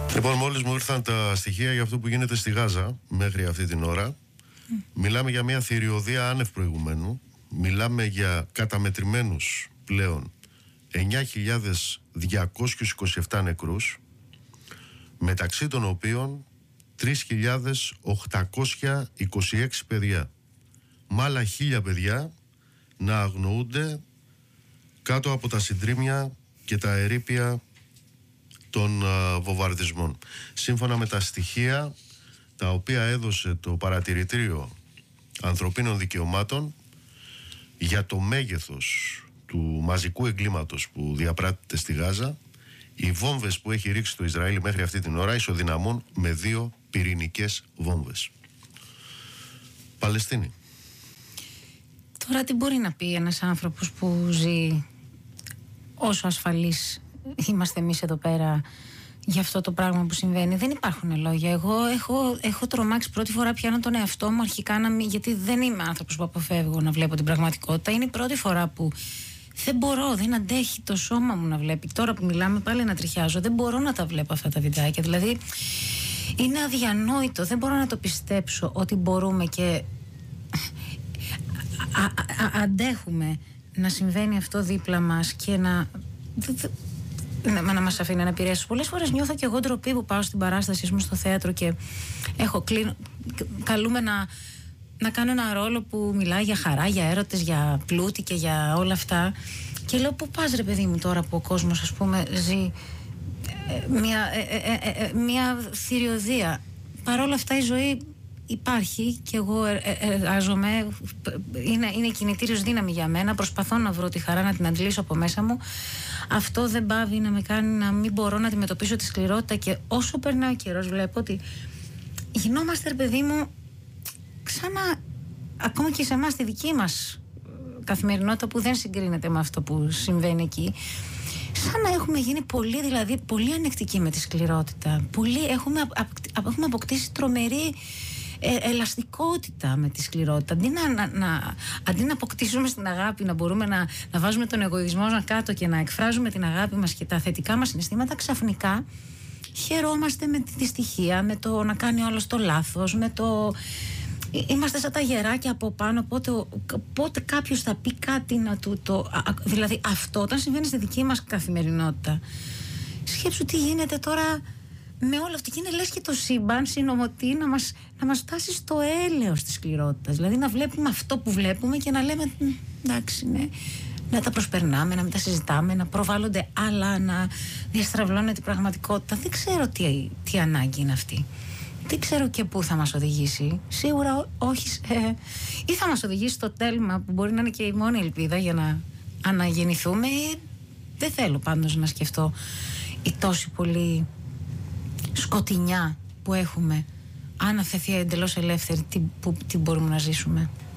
Λοιπόν, μόλις μου ήρθαν τα στοιχεία για αυτό που γίνεται στη Γάζα μέχρι αυτή την ώρα. Μιλάμε για μια θηριωδία άνευ προηγουμένου. Μιλάμε για καταμετρημένους πλέον 9.227 νεκρούς, μεταξύ των οποίων 3.826 παιδιά. Με άλλα 1.000 παιδιά να αγνοούνται κάτω από τα συντρίμμια και τα ερείπια των βομβαρδισμών. Σύμφωνα με τα στοιχεία τα οποία έδωσε το Παρατηρητήριο Ανθρωπίνων Δικαιωμάτων για το μέγεθος του μαζικού εγκλήματος που διαπράττεται στη Γάζα, οι βόμβες που έχει ρίξει το Ισραήλ μέχρι αυτή την ώρα ισοδυναμούν με 2 πυρηνικές βόμβες. Παλαιστίνη. Τώρα τι μπορεί να πει ένας άνθρωπος που ζει όσο ασφαλής είμαστε εμείς εδώ πέρα για αυτό το πράγμα που συμβαίνει? Δεν υπάρχουν λόγια. Εγώ έχω τρομάξει πρώτη φορά, πιάνω τον εαυτό μου αρχικά γιατί δεν είμαι άνθρωπος που αποφεύγω να βλέπω την πραγματικότητα. Είναι η πρώτη φορά που δεν μπορώ, δεν αντέχει το σώμα μου να βλέπει. Τώρα που μιλάμε πάλι να τριχιάζω, δεν μπορώ να τα βλέπω αυτά τα βιντεάκια. Δηλαδή είναι αδιανόητο, δεν μπορώ να το πιστέψω ότι μπορούμε και αντέχουμε να συμβαίνει αυτό δίπλα μας και να μας αφήνει να επηρεάσει. Πολλές φορές νιώθω και εγώ ντροπή που πάω στην παράσταση μου στο θέατρο και καλούμε να κάνω ένα ρόλο που μιλάει για χαρά, για έρωτες, για πλούτη και για όλα αυτά. Και λέω, πού πας ρε παιδί μου τώρα που ο κόσμος, ας πούμε, ζει μια θηριωδία? Παρ' όλα αυτά η ζωή υπάρχει και εγώ εργάζομαι, είναι κινητήριος δύναμη για μένα, προσπαθώ να βρω τη χαρά, να την αντλήσω από μέσα μου. Αυτό δεν πάβει να με κάνει να μην μπορώ να αντιμετωπίσω τη σκληρότητα, και όσο περνάει ο καιρός βλέπω ότι γινόμαστε, ρε παιδί μου, ξανά, ακόμα και σε εμάς τη δική μας καθημερινότητα που δεν συγκρίνεται με αυτό που συμβαίνει εκεί, σαν να έχουμε γίνει πολύ ανεκτικοί με τη σκληρότητα. Έχουμε αποκτήσει τρομερή ελαστικότητα με τη σκληρότητα. Αντί να αποκτήσουμε στην αγάπη, να μπορούμε να βάζουμε τον εγωισμό μας κάτω και να εκφράζουμε την αγάπη μας και τα θετικά μας συναισθήματα, ξαφνικά χαιρόμαστε με τη δυστυχία, με το να κάνει ο άλλος το λάθος, με το... Είμαστε σαν τα γεράκια από πάνω, πότε κάποιος θα πει κάτι να του το... Δηλαδή αυτό όταν συμβαίνει στη δική μας καθημερινότητα, σκέψου τι γίνεται τώρα με όλο αυτό, και είναι λες και το σύμπαν συνομωτεί να μας φτάσει στο έλεος της σκληρότητας. Δηλαδή να βλέπουμε αυτό που βλέπουμε και να λέμε εντάξει, ναι, να τα προσπερνάμε, να μην τα συζητάμε, να προβάλλονται άλλα, να διαστραβλώνεται την πραγματικότητα. Δεν ξέρω τι ανάγκη είναι αυτή. Δεν ξέρω και πού θα μας οδηγήσει. Σίγουρα όχι ή θα μας οδηγήσει στο τέλμα που μπορεί να είναι και η μόνη ελπίδα για να αναγεννηθούμε, ή δεν θέλω πάντως να σκεφτώ η τόση πολύ σκοτεινιά που έχουμε, αν αφαιθεί εντελώς ελεύθερη, τι μπορούμε να ζήσουμε.